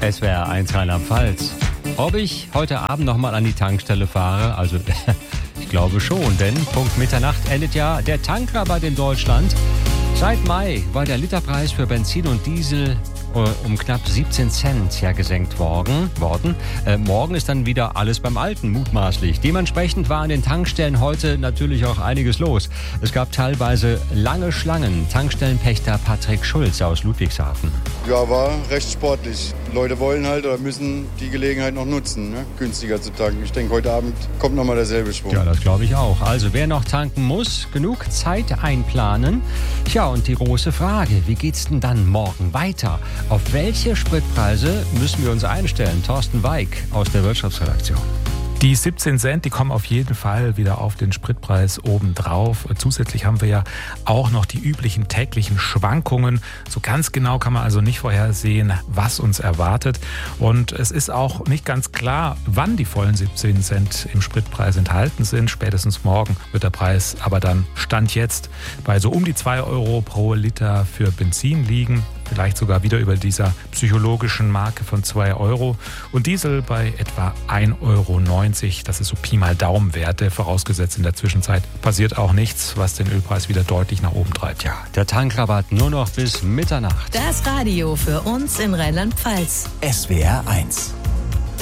SWR 1 Rheinland-Pfalz. Ob ich heute Abend nochmal an die Tankstelle fahre? Also, ich glaube schon, denn Punkt Mitternacht endet ja der Tankrabatt in Deutschland. Seit Mai war der Literpreis für Benzin und Diesel um knapp 17 Cent gesenkt worden. Morgen ist dann wieder alles beim Alten, mutmaßlich. Dementsprechend war an den Tankstellen heute natürlich auch einiges los. Es gab teilweise lange Schlangen. Tankstellenpächter Patrick Schulz aus Ludwigshafen. Ja, war recht sportlich. Leute wollen halt oder müssen die Gelegenheit noch nutzen, günstiger zu tanken. Ich denke, heute Abend kommt nochmal derselbe Schwung. Ja, das glaube ich auch. Also wer noch tanken muss, genug Zeit einplanen. Tja, und die große Frage, wie geht's denn dann morgen weiter? Auf welche Spritpreise müssen wir uns einstellen? Thorsten Weig aus der Wirtschaftsredaktion. Die 17 Cent, die kommen auf jeden Fall wieder auf den Spritpreis obendrauf. Zusätzlich haben wir ja auch noch die üblichen täglichen Schwankungen. So ganz genau kann man also nicht vorhersehen, was uns erwartet. Und es ist auch nicht ganz klar, wann die vollen 17 Cent im Spritpreis enthalten sind. Spätestens morgen wird der Preis aber dann Stand jetzt bei so um die 2 Euro pro Liter für Benzin liegen. Vielleicht sogar wieder über dieser psychologischen Marke von 2 Euro. Und Diesel bei etwa 1,90 Euro. Das ist so Pi mal Daumenwerte, vorausgesetzt in der Zwischenzeit passiert auch nichts, was den Ölpreis wieder deutlich nach oben treibt. Ja, der Tankrabatt nur noch bis Mitternacht. Das Radio für uns in Rheinland-Pfalz. SWR 1.